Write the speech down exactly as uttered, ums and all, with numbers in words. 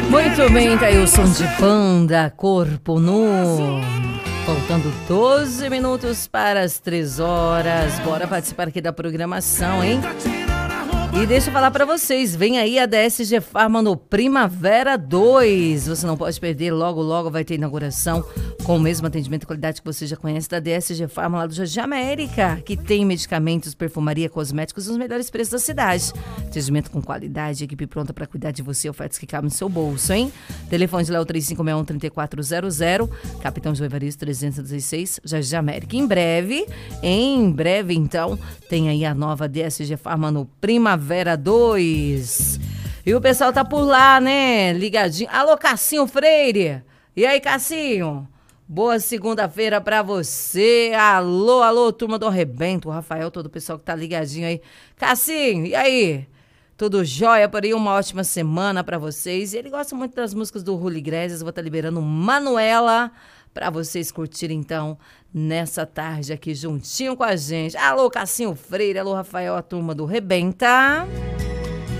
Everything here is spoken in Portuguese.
Muito bem, tá aí o som de banda, Corpo Nu. Faltando doze minutos para as três horas. Bora participar aqui da programação, hein? E deixa eu falar para vocês, vem aí a D S G Pharma no Primavera dois. Você não pode perder, logo, logo vai ter inauguração com o mesmo atendimento e qualidade que você já conhece da D S G Pharma lá do Jardim América, que tem medicamentos, perfumaria, cosméticos e os melhores preços da cidade. Atendimento com qualidade, equipe pronta para cuidar de você, ofertas que cabem no seu bolso, hein? Telefone de lá o três cinco seis um, três quatro zero zero, Capitão João Evaristo trezentos e dezesseis, Jardim América. Em breve, em breve então, tem aí a nova D S G Pharma no Primavera dois. E o pessoal tá por lá, né? Ligadinho. Alô, Cassinho Freire. E aí, Cassinho? Boa segunda-feira pra você. Alô, alô, turma do Arrebento. O Rafael, todo o pessoal que tá ligadinho aí. Cassinho, e aí? Tudo jóia por aí? Uma ótima semana pra vocês. E ele gosta muito das músicas do Julio Iglesias. Vou estar liberando Manuela pra vocês curtirem, então, nessa tarde aqui juntinho com a gente. Alô, Cassinho Freire. Alô, Rafael, a turma do Rebenta.